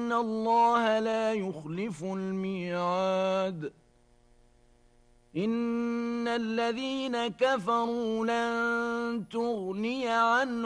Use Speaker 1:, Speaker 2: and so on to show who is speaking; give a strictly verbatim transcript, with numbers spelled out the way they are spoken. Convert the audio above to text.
Speaker 1: إن الله لا يخلف الميعاد إن الذين كفروا لن تغني عنهم